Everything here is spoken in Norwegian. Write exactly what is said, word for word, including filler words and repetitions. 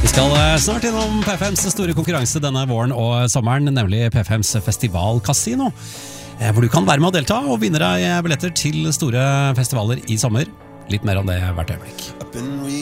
Vi skal snart innom P F M's store konkurranse denne våren og sommeren, nemlig P F M's Festival Casino, hvor du kan være med å delta og vinne deg billetter til store festivaler i sommer. Litt mer om det hvert øyeblikk.